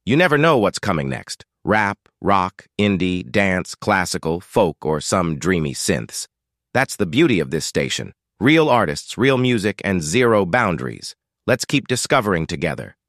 You never know what's coming next. Rap, rock, indie, dance, classical, folk, or some dreamy synths. That's the beauty of this station. Real artists, real music, and zero boundaries. Let's keep discovering together.